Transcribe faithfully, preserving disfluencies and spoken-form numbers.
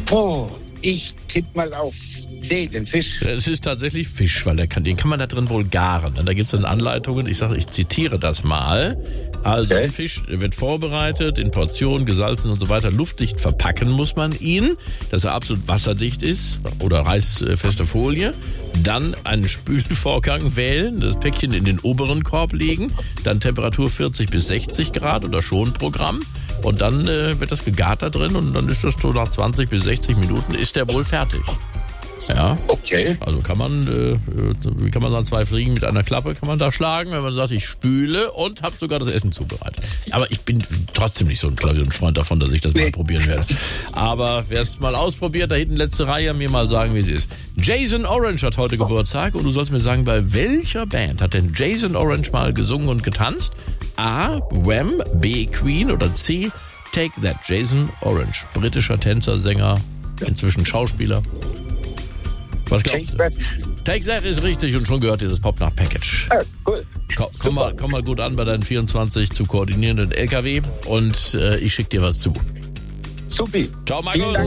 Oh, ich tippe mal auf C, den Fisch. Es ist tatsächlich Fisch, weil der kann, den kann man da drin wohl garen. Da gibt es dann Anleitungen, ich sage, ich zitiere das mal. Also Okay. Fisch wird vorbereitet, in Portionen, gesalzen und so weiter. Luftdicht verpacken muss man ihn, dass er absolut wasserdicht ist oder reißfeste Folie. Dann einen Spülvorgang wählen, das Päckchen in den oberen Korb legen, dann Temperatur vierzig bis sechzig Grad oder Schonprogramm. Und dann äh, wird das gegart da drin und dann ist das so nach zwanzig bis sechzig Minuten ist der wohl fertig. Ja, Okay. also kann man, äh, wie kann man sagen, zwei Fliegen mit einer Klappe kann man da schlagen, wenn man sagt, ich spüle und habe sogar das Essen zubereitet. Aber ich bin trotzdem nicht so ein, glaube ich, ein Freund davon, dass ich das mal probieren werde. Aber wer es mal ausprobiert, da hinten letzte Reihe, mir mal sagen, wie es ist. Jason Orange hat heute Geburtstag und du sollst mir sagen, bei welcher Band hat denn Jason Orange mal gesungen und getanzt? A. Wham, B. Queen oder C. Take That. Jason Orange, britischer Tänzer, Sänger, inzwischen Schauspieler. Was glaubst Take du? that. Take That ist richtig und schon gehört dir das Pop-Nach-Package. Ah, cool. Komm, komm, mal, komm mal gut an bei deinen vierundzwanzig zu koordinierenden L K W und äh, ich schick dir was zu. Supi. Ciao, Vielen Markus.